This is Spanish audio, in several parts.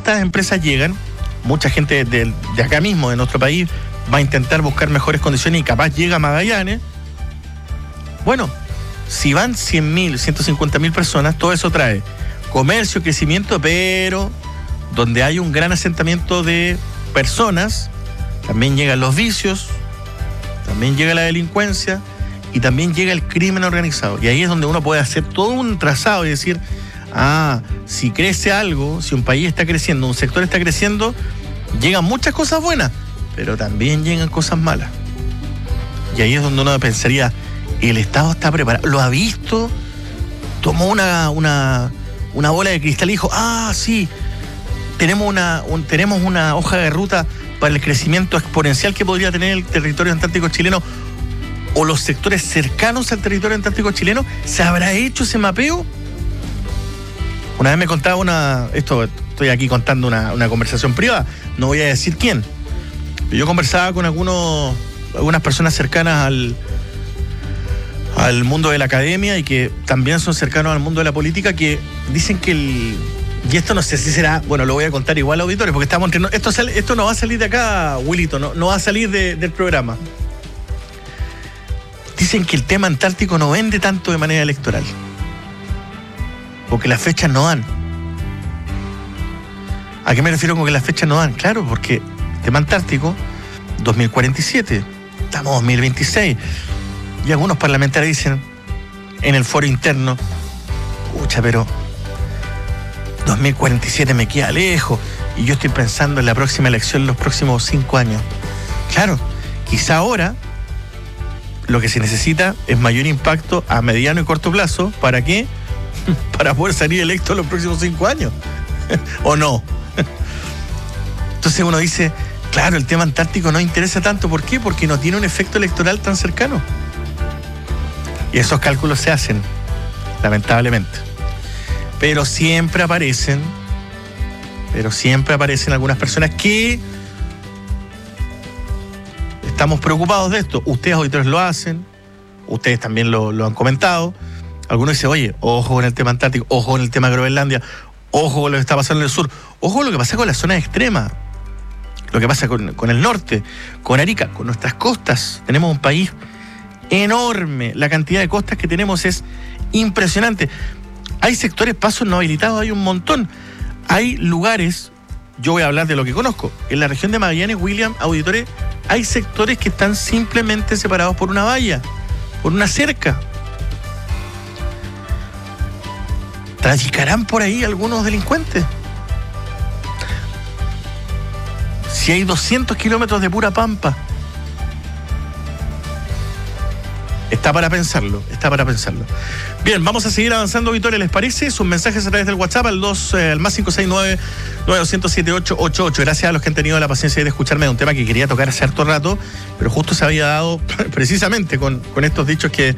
distintas empresas llegan, mucha gente de acá mismo, de nuestro país, va a intentar buscar mejores condiciones y capaz llega a Magallanes. Bueno, si van 100.000, 150.000 personas, todo eso trae comercio, crecimiento, pero donde hay un gran asentamiento de personas, también llegan los vicios, también llega la delincuencia y también llega el crimen organizado. Y ahí es donde uno puede hacer todo un trazado y decir, si crece algo, si un país está creciendo, un sector está creciendo, llegan muchas cosas buenas, pero también llegan cosas malas. Y ahí es donde uno pensaría, el Estado está preparado, lo ha visto, tomó una bola de cristal y dijo, sí, tenemos una hoja de ruta para el crecimiento exponencial que podría tener el territorio antártico chileno o los sectores cercanos al territorio antártico chileno. ¿Se habrá hecho ese mapeo? Una vez me contaba estoy aquí contando una conversación privada, no voy a decir quién. Yo conversaba con algunas personas cercanas al mundo de la academia y que también son cercanos al mundo de la política, que dicen que y esto no sé si será, bueno, lo voy a contar igual a auditores, porque estamos entre esto no va a salir de acá, Wilito, no va a salir del programa. Dicen que el tema antártico no vende tanto de manera electoral, porque las fechas no dan. ¿A qué me refiero con que las fechas no dan? Claro, porque el tema antártico, 2047, estamos en 2026, y algunos parlamentarios dicen en el foro interno, pero 2047 me queda lejos y yo estoy pensando en la próxima elección en los próximos 5 años. Claro, quizá ahora lo que se necesita es mayor impacto a mediano y corto plazo. ¿Para qué? Para poder salir electo en los próximos 5 años. ¿O no? Entonces uno dice, claro, el tema antártico no interesa tanto. ¿Por qué? Porque no tiene un efecto electoral tan cercano. Y esos cálculos se hacen, lamentablemente. Pero siempre aparecen algunas personas que estamos preocupados de esto. Ustedes auditores lo hacen, ustedes también lo han comentado. Algunos dicen, oye, ojo con el tema antártico, ojo con el tema Groenlandia, ojo con lo que está pasando en el sur, ojo con lo que pasa con las zonas extremas, lo que pasa con el norte, con Arica, con nuestras costas. Tenemos un país enorme, la cantidad de costas que tenemos es impresionante. Hay sectores, pasos no habilitados, hay un montón. Hay lugares, yo voy a hablar de lo que conozco, en la región de Magallanes, William, auditores, hay sectores que están simplemente separados por una valla, por una cerca. ¿Traficarán por ahí algunos delincuentes? Si hay 200 kilómetros de pura pampa. Está para pensarlo. Bien, vamos a seguir avanzando, Victoria, ¿les parece? Sus mensajes a través del WhatsApp al más 569-9207-888. Gracias a los que han tenido la paciencia de escucharme de un tema que quería tocar hace harto rato, pero justo se había dado precisamente con estos dichos que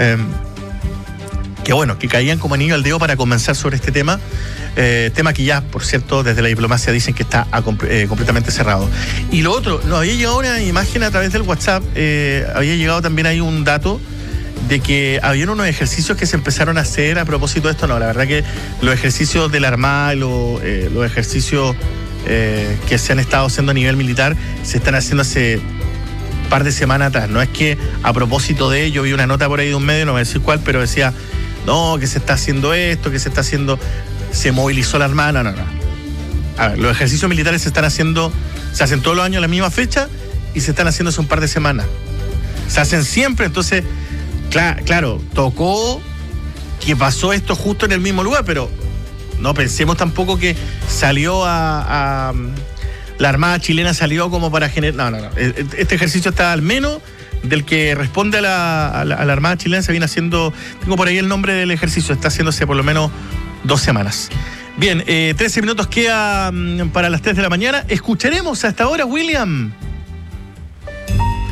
caían como anillo al dedo para conversar sobre este tema. Tema que ya, por cierto, desde la diplomacia dicen que está completamente cerrado. Y lo otro, nos había llegado una imagen a través del WhatsApp, había llegado también ahí un dato de que habían unos ejercicios que se empezaron a hacer a propósito de esto. No, la verdad que los ejercicios de la Armada, los ejercicios que se han estado haciendo a nivel militar, se están haciendo hace un par de semanas atrás. No es que a propósito de ello, vi una nota por ahí de un medio, no voy a decir cuál, pero decía, no, que se está haciendo esto, que se está haciendo... Se movilizó la Armada, no. A ver, los ejercicios militares se hacen todos los años a la misma fecha y se están haciendo hace un par de semanas. Se hacen siempre, entonces, claro, tocó que pasó esto justo en el mismo lugar, pero no pensemos tampoco que salió la Armada chilena salió como para generar... No. Este ejercicio está al menos del que responde a la Armada chilena, se viene haciendo... Tengo por ahí el nombre del ejercicio, está haciéndose por lo menos 2 semanas. Bien, 13 minutos queda para las 3 de la mañana. Escucharemos hasta ahora, William,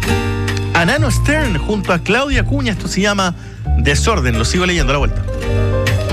a Nano Stern junto a Claudia Acuña. Esto se llama Desorden. Lo sigo leyendo a la vuelta.